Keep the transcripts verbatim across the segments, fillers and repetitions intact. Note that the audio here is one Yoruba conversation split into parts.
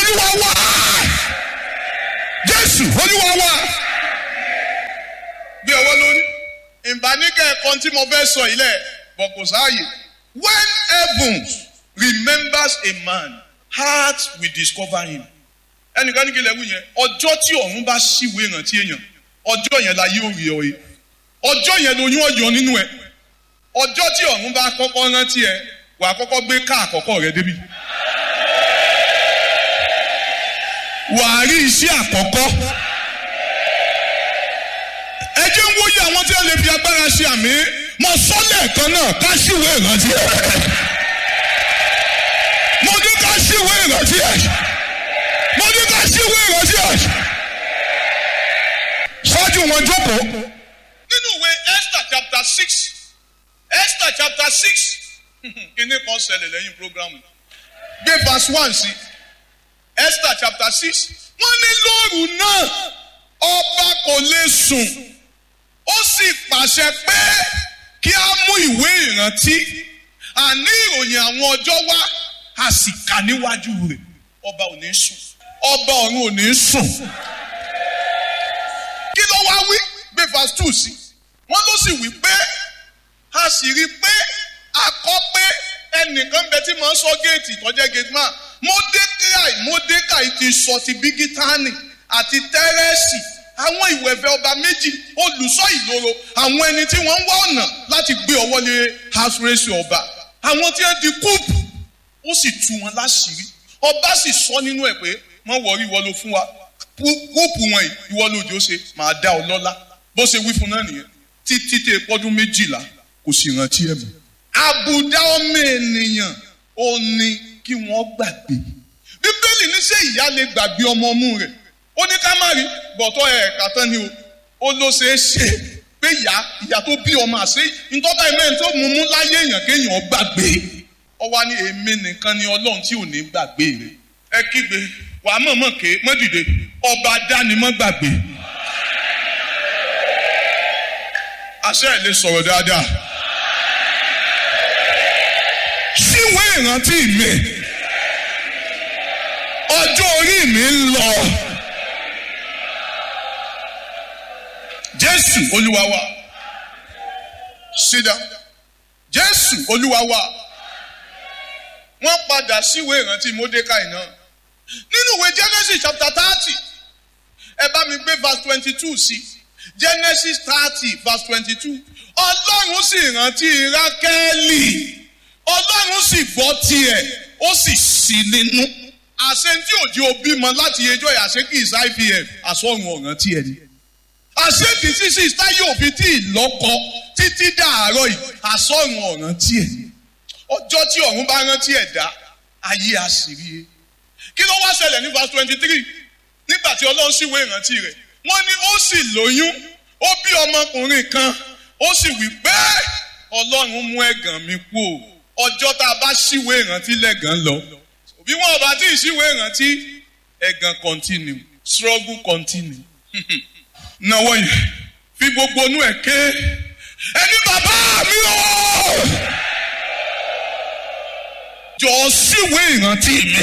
olúwa wá jésù olúwa wá. bí ọwọ́ lórí ìbáníkẹ́ ẹ̀kọ́ tí mo fẹ́ sọ ilẹ̀ bọ̀ kò sáàyè. When heaven remembers a man, heart will discover him. ẹnìkan ní kí lè wí yẹn ọjọ́ tí ọ̀run bá ṣíwèé ìrántí èèyàn ọjọ́ yẹn la yóò rí ọ yìí ọjọ́ yẹn lóyún ọ̀yọ́ nínú ẹ̀ ọjọ́ tí ọ̀run bá kọ́kọ́ rántí ẹ wàá kọ́kọ́ gbé ká àkọ́kọ́ rẹ débi wàá rí iṣẹ́ àkọ́kọ́. ẹ jẹ́ ń wòye àwọn tí wọ́n lè fi agbára ṣe àmì mo sọ lẹ́ẹ̀kan náà ká ṣíwèé ìrántí ẹ̀ mo ní ká ṣíwèé ìrántí ẹ̀ mo ní ká ṣíwèé ìrántí ẹ̀ ṣáájú wọn jókòó. nínú ìwé Esther chapter six Esther chapter six kíní kan ṣẹlẹ̀ lẹ́yìn programu gbé verse one sí Esther chapter six wọ́n ní lóru náà ọba kò lè sùn ó sì pàṣẹ pé kí a mú ìwé ìrántí àní ìròyìn àwọn ọjọ́ wá a sì kà níwájú rẹ̀ ọba ò ní sùn ọba ọ̀run ò ní sùn. kí ló wá wí gbé verse two sí wọ́n ló sì wí pé a sì rí i pé a kọ pé ẹnìkan bẹ tí màá sọ géètì tọ́jẹ́ gate man Mọ́dékáì Mọ́dékáì ti sọ ti Bígítánì àti Tẹ́rẹ́sì àwọn ìwẹ̀fẹ̀ ọba méjì olùṣọ́ ìloro àwọn ẹni tí wọ́n ń wá ọ̀nà láti gbé ọwọ́ lé Ahasuéruṣì ọba àwọn tí wọ́n di kúùpù ó sì tú wọn láṣìírí ọba sì sọ nínú ẹ̀ pé wọ́n wọrí ìwọ ló fún wa kúùpù wọn yìí ìwọ lójó ṣe máa dá ọ lọ́lá bó ṣe wí fún náà nìyẹn títí tẹ pọ́dún méjìlá kò sì rántí ẹ̀ mọ́. àbùdá ọmọ ènìyàn ò ní kí wọ́n gbàgbé bíbélì ní ṣé ìyá lè gbàgbé ọmọ ọmú rẹ̀ ó ní ká má rí bọ̀tọ̀ ẹ̀ẹ̀ka tán ni o ó ló ṣeé ṣe pé ìyá ìyá tó bí ọmọ àṣẹ ntọ́ba ẹ̀mẹ́rin tó mú mú láyé èèyàn kéèyàn gbàgbé ọ wá ní èmi nìkan ni ọlọ́run tí ò ní gbàgbé rẹ̀ ẹ kígbe wàá mọ̀mọ́ ké mọ́ dìde ọba dání mọ́ gbàgbé àṣẹ ẹ̀ lè sọ̀rọ̀ dáadáa ṣíwèé ìrántí mi ọjọ́ orí mi ń lọ. Jésù Olúwa wa sit down Jésù Olúwa wa wọ́n padà síwèé ìrántí Mọ́dékáì náà nínú ìwé Genesis chapter thirty ẹ bá mi gbé verse twenty two sí Genesis thirty verse twenty two Ọlọ́run sì rántí Rákélì Ọlọ́run sì gbọ́ tiẹ̀ ó sì sí nínú àṣẹ tí òjì òbí mọ láti ẹjọ́ àṣẹ kì í sí I V F àsọ̀run ọ̀ràn tiẹ̀ ni àṣẹ́tì sísí táyé òfin tí ìlọ́kọ títí dàárọ̀ yìí àsọ̀run ọ̀ràn tiẹ̀ ọjọ́ tí ọ̀run bá rántí ẹ̀dá ayé àṣírí kí ló wá ṣẹlẹ̀ ní verse twenty three nígbà tí Ọlọ́run ṣíwèé ìrántí rẹ̀ wọ́n ní ó sì lóyún ó bí ọmọkùnrin kan ó sì wí pé Ọlọ́run mú ẹ̀gàn mi kú o ọjọ́ tá a bá ṣíwèé ìrántí lẹ́gàn lọ bí wọ́n bá tí ì ṣíwèé ìrántí ẹ̀gàn continue struggle continue. Náwó yìí fi gbogbo inú ẹ̀ ké ẹni bàbá mi o jọ síwèé ìrántí mi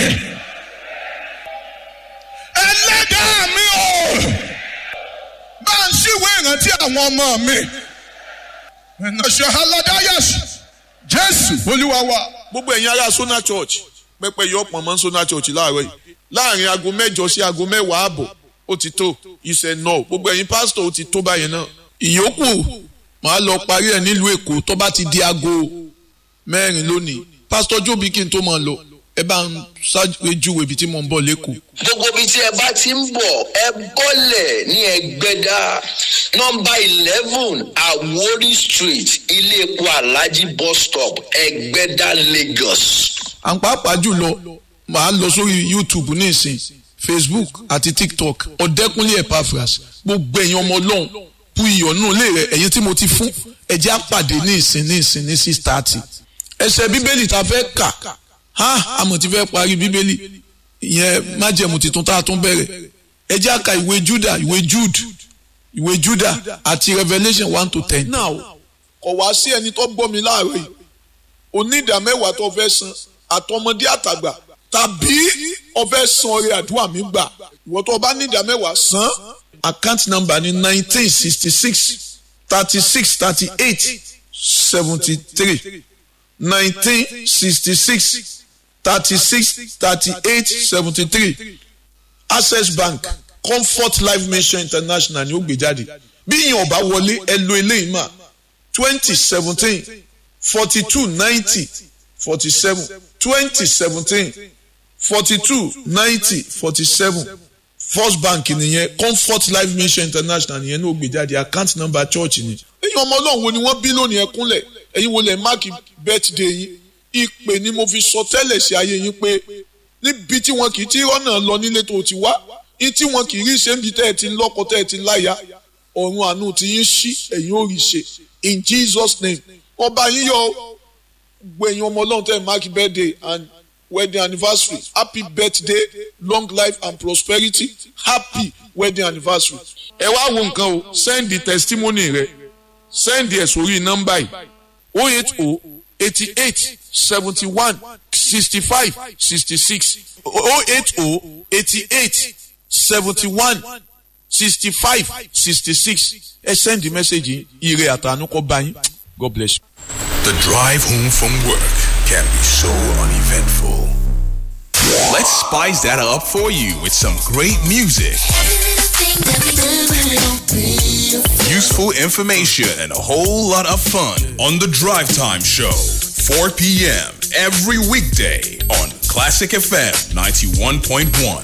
ẹlẹ́dàá mi o bá ń síwèé ìrántí àwọn ọmọ mi ẹ̀nàṣẹ́ aládàáyàsù Jésù Olúwa wa. gbogbo ẹ̀yin ará Sona Church pẹ́pẹ́ yọ ọ̀pọ̀ mọ́ Sona Church láàárọ̀ yìí láàrin aago mẹ́jọ sí aago mẹ́wàá àbọ̀ ó ti tó ìṣẹ̀ náà gbogbo ẹ̀yin pásítọ̀ ó ti tó báyẹn náà ìyókù màá lọ parí ẹ̀ nílùú Èkó tó bá ti di aago mẹ́rin lónìí pásítọ̀ Jóbi kí n tó máa lọ ẹ bá ń ṣáájú ibi tí mo ń bọ̀ lẹ́kọ̀ọ́. gbogbo ibi tí ẹ bá ti ń bọ̀ ẹ bọ́lẹ̀ ní Ẹgbẹ́dá nọ́mbà eleven Àwórì street ilé epo Alhaji bus stop Ẹgbẹ́dá Lagos. à ń pàápàá jùlọ màá lọ sórí YouTube ní ìsìn Facebook àti TikTok Ọ̀dẹ́kúnlé Epaphras gbogbo ẹ̀yin ọmọ Ọlọ́run pu ìyọ̀nù lé rẹ̀ ẹ̀yin tí mo ti fún ẹ̀jẹ̀ àpàdé ní ìsìn ní ìsìn ní six thirty ẹsẹ̀ bíbélì tá a fẹ́ kà ha àmọ̀ ti fẹ́ parí bíbélì ìyẹn májẹ̀mú tuntun tá a tún bẹ̀rẹ̀ ẹ̀jẹ̀ àka ìwé Júdà ìwé Jude ìwé Júdà àti Revelation one to ten. now kò wá sí ẹni tó gbọ́ mi láàárọ̀ yìí onídàá mẹ́wàá tó fẹ́ san àtọmọdé àtàgbà tàbí ọfẹ́ san orí àdúrà mi gbà ìwọ tó o bá ní ìdá mẹ́wàá san account number ní nineteen sixty six thirty six thirty eight seventy three nineteen sixty six thirty six thirty eight seventy three Access Bank Comfort Life Mission International ni ó gbé jáde bí ìyẹn ọba wọlé ẹ lo eléyìí mà twenty seventeen forty two ninety forty seven twenty seventeen forty two ninety forty seven First Bank nìyẹn Comfort Life Mission International nìyẹn ní ó gbé jáde account number church ni. ẹ̀yin ọmọ Ọlọ́run wo ni wọ́n bí lónìí ẹ kúnlẹ̀ ẹ̀yin wo lẹ máàkì birthday yín ìpè ni mo fi sọ tẹ́lẹ̀ sí ayé yín pé níbi tí wọn kì í tí rọ́nà lọ nílé tó ti wá ní tí wọn kì í rí ṣe níbi tẹ́ ẹ ti lọ́kọ tẹ́ ẹ ti láya ọ̀run àánú tí yín ṣí ẹ̀yin ò rí ṣe in Jesus name wọ́n bá yín yọ gbẹ̀yìn ọmọ Ọlọ́run tẹ́ ẹ máàkì birthday and wedding anniversary happy birthday long life and prosperity happy wedding anniversary. ẹ wá wo nǹkan o send the testimony rẹ send ẹ sórí nọ́mbà yìí oh eight oh eighty eight seventy one sixty five sixty six oh eight oh eighty eight seventy one sixty five sixty six ẹ send the message yìí ire àtàánú kó bá yín. God bless you. The drive home from work can be so uneventful. Let's spice that up for you with some great music, useful information, and a whole lot of fun on the Drive Time Show, four p.m. every weekday on Classic F M ninety-one point one.